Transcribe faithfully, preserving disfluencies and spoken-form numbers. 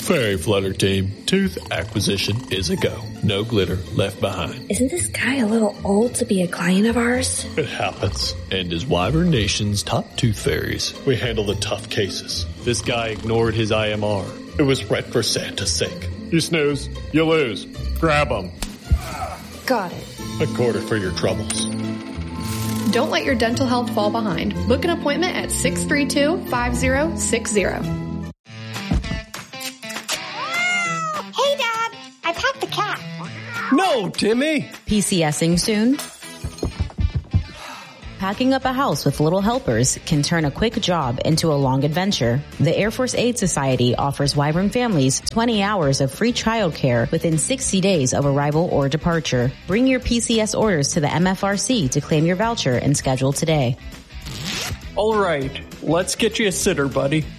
Fairy Flutter Team, tooth acquisition is a go. No glitter left behind. Isn't this guy a little old to be a client of ours? It happens. And as Wyvern Nation's top tooth fairies, we handle the tough cases. This guy ignored his I M R. It was right for Santa's sake. You snooze, you lose. Grab him. Got it. A quarter for your troubles. Don't let your dental health fall behind. Book an appointment at six three two, five zero six zero. Hey, Dad. I packed the cat. No, Timmy. PCSing soon? Packing up a house with little helpers can turn a quick job into a long adventure. The Air Force Aid Society offers Wyvern families twenty hours of free childcare within sixty days of arrival or departure. Bring your P C S orders to the M F R C to claim your voucher and schedule today. All right, let's get you a sitter, buddy.